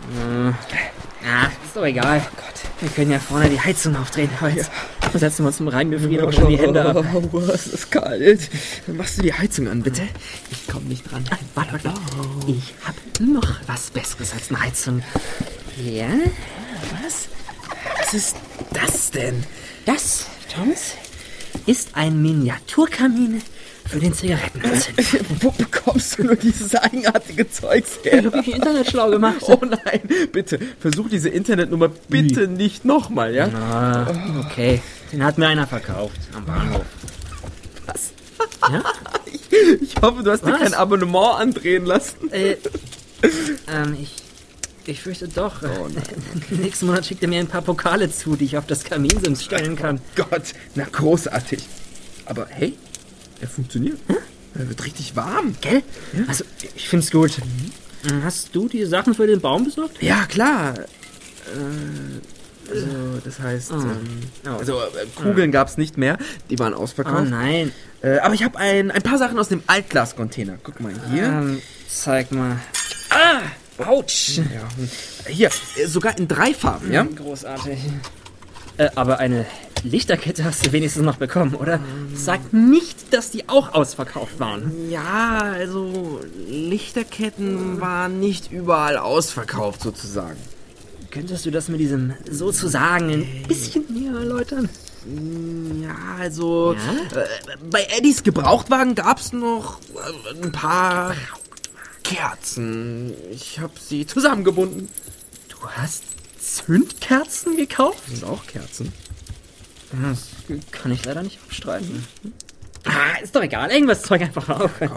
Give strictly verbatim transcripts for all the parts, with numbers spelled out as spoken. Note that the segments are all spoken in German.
Äh, ah, ist doch egal. Oh Gott. Wir können ja vorne die Heizung aufdrehen. Jetzt ja. setzen wir uns im Reingefrieren auch schon die Hände ab. Oh, es ist kalt. Dann machst du die Heizung an, bitte. Ich komm nicht dran. Ah, warte, warte. Oh. Ich hab noch was Besseres als eine Heizung. Ja? Was? Was ist das denn? Das, Thomas, ist ein Miniaturkamin für den Zigarettenanzünder. Wo bekommst du nur dieses eigenartige Zeugs her? Ich hab mich im Internet schlau gemacht. Oh nein, bitte, versuch diese Internetnummer bitte Wie? nicht nochmal, ja? Na, okay, den hat mir einer verkauft am Bahnhof. Was? Ja? Ich, ich hoffe, du hast Was? dir kein Abonnement andrehen lassen. Äh, ähm, ich... Ich fürchte doch. Oh Nächsten Monat schickt er mir ein paar Pokale zu, die ich auf das Kaminsims stellen kann. Oh Gott, na großartig. Aber hey, er funktioniert. Hm? Er wird richtig warm. Gell? Ja? Also, ich find's gut. Mhm. Hast du die Sachen für den Baum besorgt? Ja, klar. Äh, also, das heißt, oh. ähm, also äh, Kugeln oh. gab's nicht mehr. Die waren ausverkauft. Oh nein. Äh, aber ich habe ein, ein paar Sachen aus dem Altglas-Container. Guck mal hier. Ähm, zeig mal. Ah! Autsch! Ja. Hier, sogar in drei Farben, ja? Großartig. Äh, aber eine Lichterkette hast du wenigstens noch bekommen, oder? Sag nicht, dass die auch ausverkauft waren. Ja, also Lichterketten waren nicht überall ausverkauft, sozusagen. Könntest du das mit diesem sozusagen ein bisschen näher erläutern? Ja, also ja? Äh, bei Eddies Gebrauchtwagen gab's noch äh, ein paar... Kerzen. Ich habe sie zusammengebunden. Du hast Zündkerzen gekauft? Das sind auch Kerzen. Das kann ich leider nicht abstreiten. Ah, ist doch egal. Irgendwas Zeug einfach auf. Komm,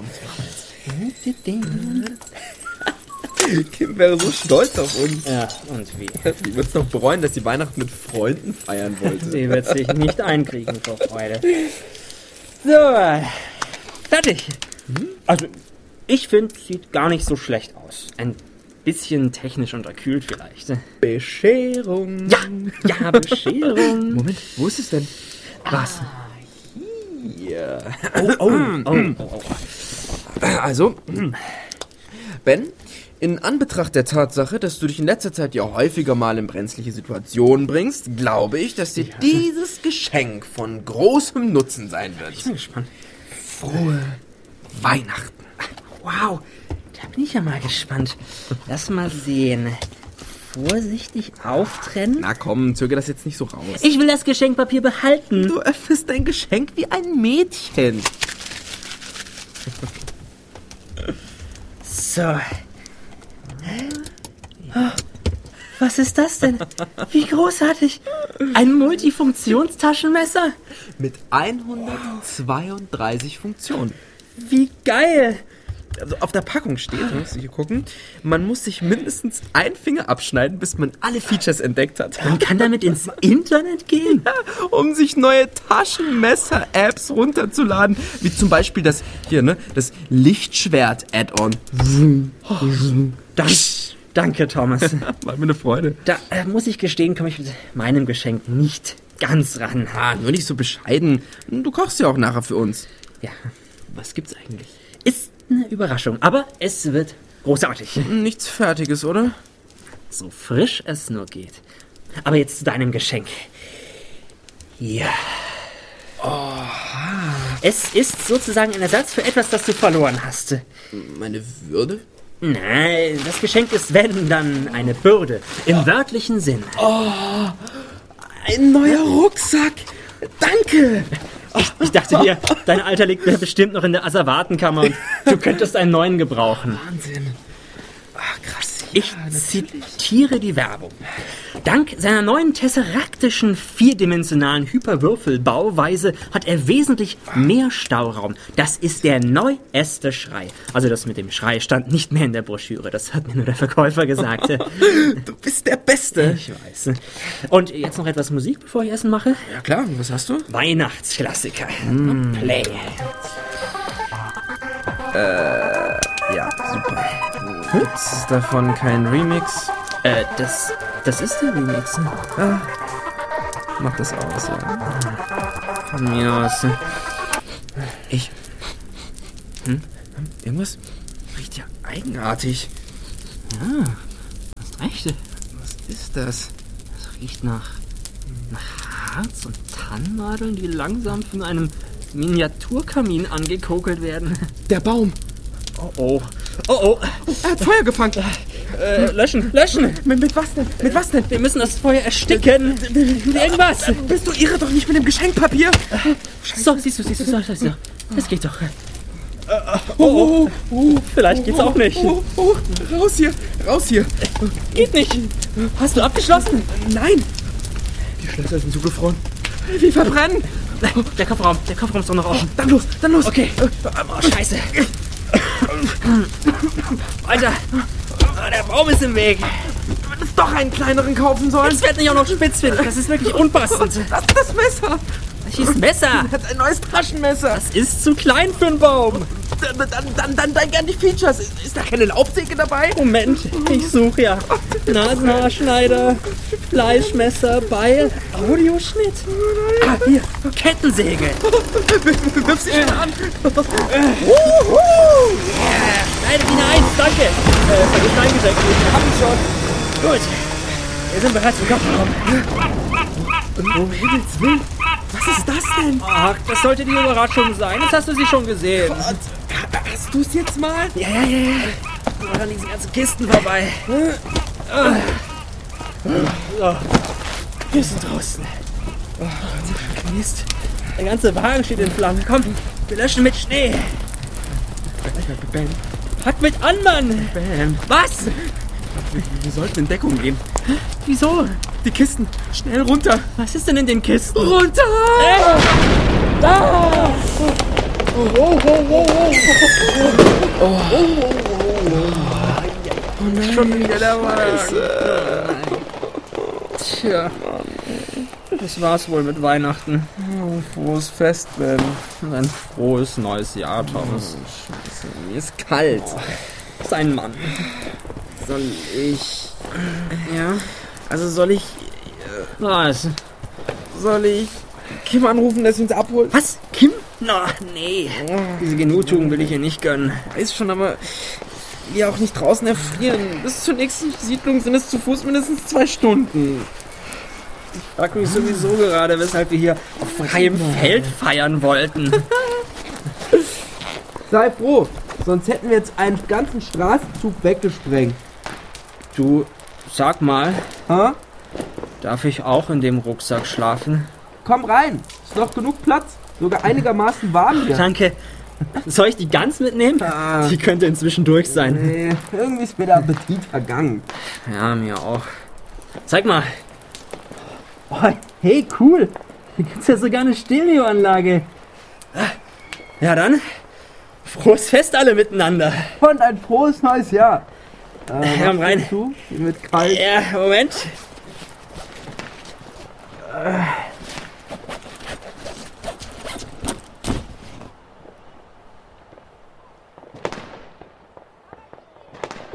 Kim wäre so stolz auf uns. Ja, und wie? Die wird es noch bereuen, dass sie Weihnachten mit Freunden feiern wollte. Sie wird sich nicht einkriegen vor Freude. So, fertig. Hm? Also... Ich finde, sieht gar nicht so schlecht aus. Ein bisschen technisch unterkühlt vielleicht. Bescherung. Ja, ja, Bescherung. Moment, wo ist es denn? Was? Ah, hier. Oh, oh, oh, oh, oh. Also, Ben, in Anbetracht der Tatsache, dass du dich in letzter Zeit ja häufiger mal in brenzliche Situationen bringst, glaube ich, dass dir ja. dieses Geschenk von großem Nutzen sein wird. Ich bin gespannt. Frohe Weihnachten. Wow, da bin ich ja mal gespannt. Lass mal sehen. Vorsichtig auftrennen. Na komm, zögere das jetzt nicht so raus. Ich will das Geschenkpapier behalten. Du öffnest dein Geschenk wie ein Mädchen. So. Oh, was ist das denn? Wie großartig. Ein Multifunktionstaschenmesser. Mit hundertzweiunddreißig Funktionen. Wie geil. Also auf der Packung steht, musst du hier gucken, man muss sich mindestens einen Finger abschneiden, bis man alle Features entdeckt hat. Man kann damit ins Internet gehen? Ja, um sich neue Taschenmesser-Apps runterzuladen, wie zum Beispiel das hier, ne, das Lichtschwert-Add-on. Oh, Dank, danke, Thomas. War mir eine Freude. Da äh, muss ich gestehen, komme ich mit meinem Geschenk nicht ganz ran. Ah, nur nicht so bescheiden. Du kochst ja auch nachher für uns. Ja. Was gibt's eigentlich? Ist eine Überraschung, aber es wird großartig. Nichts Fertiges, oder? So frisch es nur geht. Aber jetzt zu deinem Geschenk. Ja. Oh. Es ist sozusagen ein Ersatz für etwas, das du verloren hast. Meine Würde? Nein, das Geschenk ist, wenn, dann eine Bürde. Im oh. wörtlichen Sinn. Oh, ein neuer Rucksack. Danke. Ich, ich dachte mir, dein Alter liegt bestimmt noch in der Asservatenkammer und du könntest einen neuen gebrauchen. Wahnsinn. Ach, krass. Ja, ich zitiere die Werbung. Dank seiner neuen tesseraktischen vierdimensionalen Hyperwürfelbauweise hat er wesentlich mehr Stauraum. Das ist der neueste Schrei. Also das mit dem Schrei stand nicht mehr in der Broschüre. Das hat mir nur der Verkäufer gesagt. Du bist der Beste. Ich weiß. Und jetzt noch etwas Musik, bevor ich Essen mache? Ja klar, was hast du? Weihnachtsklassiker. Mm. Play. Äh, ja, super. Gibt's davon kein Remix? Äh, das, das ist der Remix. Ah, mach das aus, ja. Von mir aus. Ich. Hm? Irgendwas riecht ja eigenartig. Ja, Echt? Was ist das? Das riecht nach, nach Harz und Tannennadeln, die langsam von einem Miniaturkamin angekokelt werden. Der Baum. Oh oh. Oh oh. Er hat Feuer gefangen. Äh, löschen, löschen. Mit, mit was denn? Mit was denn? Wir müssen das Feuer ersticken. Irgendwas. Bist du irre doch nicht mit dem Geschenkpapier? So, siehst du, siehst du, so, so, so. Das geht doch. Oh, oh, oh, Vielleicht geht's auch nicht. Oh, oh, raus hier, raus hier. Geht nicht. Hast du abgeschlossen? Nein. Die Schlösser sind zugefroren. Die verbrennen. Der Kofferraum, der Kofferraum ist doch noch offen. Dann los, dann los. Okay. Oh, scheiße. Alter, der Baum ist im Weg. Du hättest doch einen kleineren kaufen sollen. Jetzt wird nicht auch noch spitzfindig. Das ist wirklich unpassend. Das ist das Messer. Welches Messer? Das ist ein neues Taschenmesser. Das ist zu klein für einen Baum. Dann, dann, dann, dann, dann gern die Features. Ist, ist da keine Laubsäge dabei? Moment, ich suche ja. Nasenhaarschneider, Fleischmesser, Beil, Audioschnitt. Ah, hier, Kettensäge. Wirf sie schnell an. Wuhu! Yeah, schneide ihn ein, danke. Äh, für die Steingeschenke. Hab ich schon. Gut, wir sind bereit zum Kofferraum. Um Himmels Willen. Was ist das denn? Ach, das sollte die Überraschung sein. Jetzt hast du sie schon gesehen. Hast du es jetzt mal? Ja, ja, ja, ja. Mal an diesen ganzen Kisten vorbei. So, wir sind draußen. Oh, Mist. Der ganze Wagen steht in Flammen. Komm, wir löschen mit Schnee. Ben. Pack mit an, Mann. Ben. Was? Wir, wir sollten in Deckung gehen. Wieso? Die Kisten. Schnell runter. Was ist denn in den Kisten? Runter! Äh. Da! Oh, oh, oh, oh, oh. Oh, oh, oh, oh. Oh nein. Schon wieder der Wagen. Tja. Das war's wohl mit Weihnachten. Oh, frohes Fest, Ben. Und ein frohes neues Jahr, Thomas. Oh, Scheiße, mir ist kalt. Oh, sein Mann. Soll ich... Ja? Also soll ich... Was? Soll ich Kim anrufen, dass sie uns abholt? Was? Kim? Na, nee. Diese Genugtuung will ich ihr nicht gönnen. Weiß schon, aber wir auch nicht draußen erfrieren. Bis zur nächsten Siedlung sind es zu Fuß mindestens zwei Stunden. Ich frag mich sowieso gerade, weshalb wir hier auf freiem Feld feiern wollten. Sei froh, sonst hätten wir jetzt einen ganzen Straßenzug weggesprengt. Du, sag mal, Ha? darf ich auch in dem Rucksack schlafen? Komm rein, ist noch genug Platz. Sogar einigermaßen warm hier. Danke. Soll ich die ganz mitnehmen? Ah. Die könnte inzwischen durch sein. Nee, irgendwie ist mir der Appetit vergangen. Ja, mir auch. Zeig mal. Oh, hey, cool. Hier gibt's ja sogar eine Stereoanlage. Ja dann, frohes Fest alle miteinander. Und ein frohes neues Jahr. Äh, Komm rein. Du? Hier mit kalt. Ja, Moment. Äh.